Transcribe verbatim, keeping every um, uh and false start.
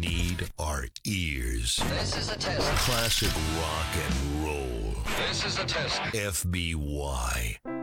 need are ears. This is a test. Classic rock and roll. This is a test. F B Y.